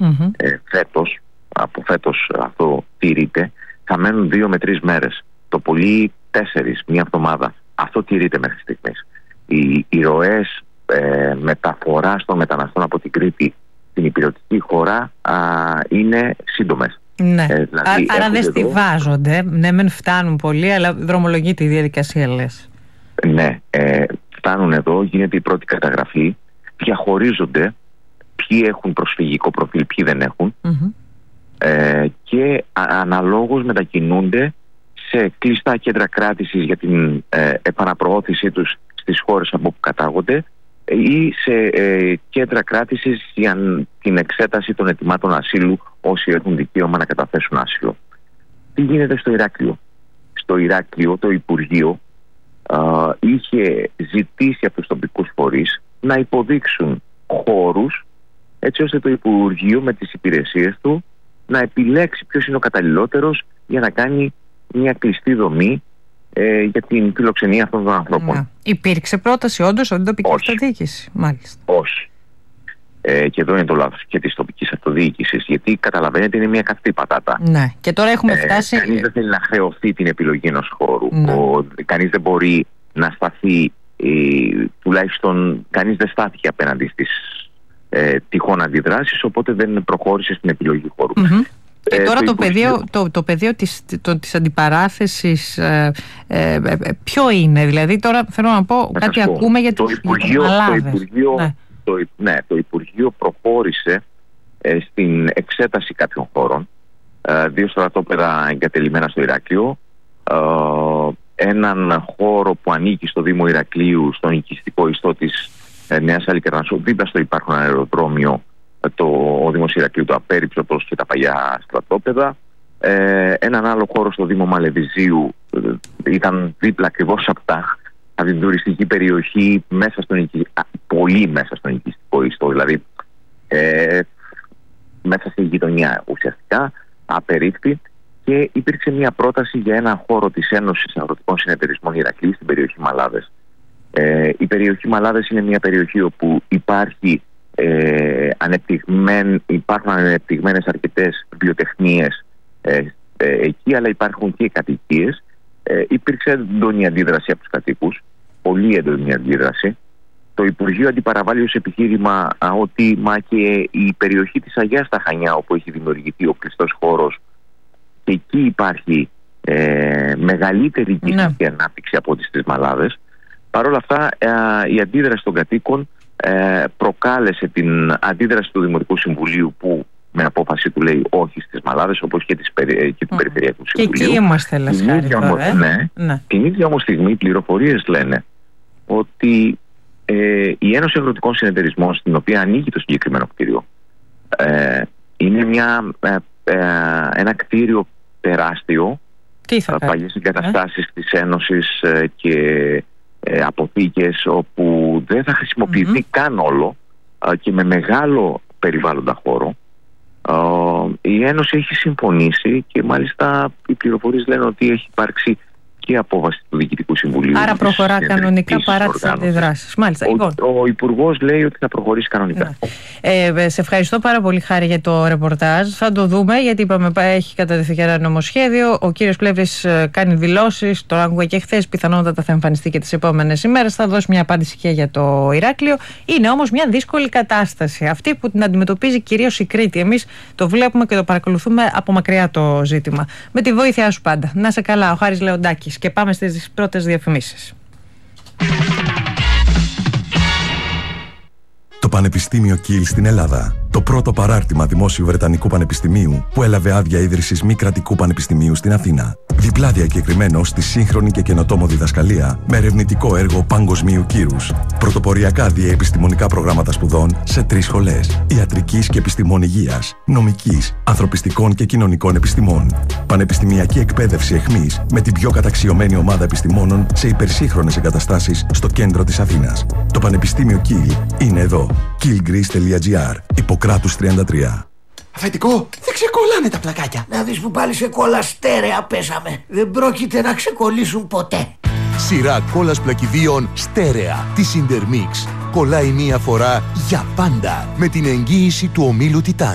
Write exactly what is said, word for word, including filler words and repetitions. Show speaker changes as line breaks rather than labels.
mm-hmm.
ε, φέτος, από φέτος αυτό τηρείται, θα μένουν δύο με τρεις μέρες. Το πολύ τέσσερις, μία εβδομάδα. Αυτό τηρείται μέχρι στιγμής. Οι, οι ροές ε, μεταφοράς των μεταναστών από την Κρήτη στην υπηρετική χώρα α, είναι σύντομες.
Ναι.
Ε, δηλαδή
Άρα δεν
εδώ...
στιβάζονται. Ναι, μεν φτάνουν πολύ, αλλά δρομολογείται η διαδικασία, λες.
Ναι, ε, φτάνουν εδώ, γίνεται η πρώτη καταγραφή, διαχωρίζονται ποιοι έχουν προσφυγικό προφίλ, ποιοι δεν έχουν,
mm-hmm.
ε, και α, αναλόγως μετακινούνται σε κλειστά κέντρα κράτησης για την ε, επαναπροώθησή τους στις χώρες από όπου κατάγονται ή σε ε, κέντρα κράτησης για την εξέταση των αιτημάτων ασύλου όσοι έχουν δικαίωμα να καταθέσουν άσυλο. Τι γίνεται στο Ηράκλειο? Στο Ηράκλειο το Υπουργείο α, είχε ζητήσει από τους τοπικούς φορείς να υποδείξουν χώρους έτσι ώστε το Υπουργείο με τις υπηρεσίες του να επιλέξει ποιος είναι ο καταλληλότερος για να κάνει μια κλειστή δομή ε, για την φιλοξενία αυτών των ανθρώπων.
Να. Υπήρξε πρόταση όντως από την τοπική αυτοδιοίκηση? Μάλιστα.
Όχι. Ε, και εδώ είναι το λάθος και της τοπικής αυτοδιοίκησης, γιατί καταλαβαίνετε είναι μια καυτή πατάτα.
Ναι. Και τώρα έχουμε
ε,
φτάσει...
Κανείς δεν θέλει να χρεωθεί την επιλογή ενός χώρου.
Ναι.
Ο, κανείς δεν μπορεί να σταθεί, ε, τουλάχιστον κανείς δεν στάθηκε απέναντι στις ε, τυχόν αντιδράσεις, οπότε δεν προχώρησε στην επιλογή χώρου.
Mm-hmm. Και τώρα
ε,
το,
το,
πεδίο,
υπουργείο...
το, το πεδίο της, το, της αντιπαράθεσης ε, ε, ε, ποιο είναι? Δηλαδή τώρα θέλω να πω να κάτι πω. Ακούμε για
το
τους
Υπουργείο,
Μαλάδες.
Το Υπουργείο,
ναι.
Το, ναι, το Υπουργείο προχώρησε ε, στην εξέταση κάποιων χώρων. Ε, δύο στρατόπεδα εγκατελειμμένα στο Ηράκλειο, ε, έναν χώρο που ανήκει στο Δήμο Ηρακλείου, στον οικιστικό ιστό της ε, Νέας Αλικαρνασσού, δίπλα στο υπάρχον αεροδρόμιο, το, ο Δήμος Ηρακλείου, το απέριψωτος και τα παλιά στρατόπεδα. Ε, έναν άλλο χώρο στο Δήμο Μαλεβιζίου, ε, ήταν δίπλα ακριβώς από τα, από την τουριστική περιοχή, μέσα στον οικι... α, πολύ μέσα στον οικιστικό ιστό, δηλαδή ε, μέσα στη γειτονιά ουσιαστικά, απερίφθη, και υπήρξε μια πρόταση για ένα χώρο της Ένωσης Αγροτικών Συνεταιρισμών Ηρακλείου στην περιοχή Μαλάδες. Ε, η περιοχή Μαλάδες είναι μια περιοχή όπου υπάρχει Ε, ανεπτυγμέν, υπάρχουν ανεπτυγμένες αρκετές βιοτεχνίες ε, ε, εκεί, αλλά υπάρχουν και κατοικίες. Ε, υπήρξε έντονη αντίδραση από τους κατοίκους, πολύ έντονη αντίδραση. Το Υπουργείο αντιπαραβάλλει ως επιχείρημα α, ότι μα και η περιοχή της Αγιάς στα Χανιά, όπου έχει δημιουργηθεί ο κλειστός χώρος, και εκεί υπάρχει ε, μεγαλύτερη οικιστική ναι. ανάπτυξη από τις τρεις Μαλάδες. Παρ' όλα αυτά ε, η αντίδραση των κατοίκων Ε, προκάλεσε την αντίδραση του Δημοτικού Συμβουλίου, που με απόφαση του λέει όχι στις Μαλάδες, όπως και, της, και του mm. Περιφερειακού Συμβουλίου.
Και εκεί είμαστε, λες,
την ίδια,
τώρα, ε?
ναι,
ναι.
Την ίδια όμως στιγμή οι πληροφορίες λένε ότι ε, η Ένωση Αγροτικών Συνεταιρισμών, στην οποία ανήκει το συγκεκριμένο κτίριο, ε, είναι μια, ε, ε, ένα κτίριο τεράστιο, παλιές εγκαταστάσεις ε? της Ένωσης ε, και Ε, αποθήκες, όπου δεν θα χρησιμοποιηθεί mm-hmm. καν όλο ε, και με μεγάλο περιβάλλοντα χώρο. Ε, η Ένωση έχει συμφωνήσει και μάλιστα οι πληροφορίες λένε ότι έχει υπάρξει και απόφαση του Διοικητικού Συμβουλίου.
Άρα προχωρά κανονικά παρά τις αντιδράσεις. Μάλιστα.
Ο,
λοιπόν.
ο Υπουργός λέει ότι θα προχωρήσει κανονικά.
Ε, σε ευχαριστώ πάρα πολύ, Χάρη, για το ρεπορτάζ. Θα το δούμε, γιατί είπαμε έχει κατατεθεί και ένα νομοσχέδιο. Ο κύριος Πλεύρης κάνει δηλώσεις. Το άκουγα και χθες. Πιθανότατα θα εμφανιστεί και τις επόμενες ημέρες. Θα δώσει μια απάντηση και για το Ηράκλειο. Είναι όμως μια δύσκολη κατάσταση, αυτή που την αντιμετωπίζει κυρίως η Κρήτη. Εμείς το βλέπουμε και το παρακολουθούμε από μακριά το ζήτημα. Με τη βοήθειά σου πάντα. Να σε καλά, ο Χάρης Λεοντάκης. Και πάμε στις πρώτες διαφημίσεις.
Το Πανεπιστήμιο Κιλ στην Ελλάδα. Το πρώτο παράρτημα δημόσιου Βρετανικού Πανεπιστημίου που έλαβε άδεια ίδρυσης μη κρατικού πανεπιστημίου στην Αθήνα. Διπλά διακεκριμένο στη σύγχρονη και καινοτόμο διδασκαλία με ερευνητικό έργο παγκοσμίου κύρους. Πρωτοποριακά διαεπιστημονικά προγράμματα σπουδών σε τρεις σχολές: ιατρικής και επιστημών υγείας, νομικής, ανθρωπιστικών και κοινωνικών επιστημών. Πανεπιστημιακή εκπαίδευση εχμής με την πιο καταξιωμένη ομάδα επιστημόνων σε υπερσύγχρονες εγκαταστάσεις στο κέντρο της Αθήνας. Το Πανεπιστήμιο Κιλ είναι εδώ. κιλ γκρις τελεία τζι άρ. Υποκράτους τριάντα τρία.
Αφεντικό, δεν ξεκολλάνε τα πλακάκια.
Να δεις που πάλι σε κόλλα στέρεα πέσαμε. Δεν πρόκειται να ξεκολλήσουν ποτέ.
Σειρά κόλλας πλακιδίων στέρεα της Intermix. Κολλάει μία φορά για πάντα με την εγγύηση του ομίλου Titan.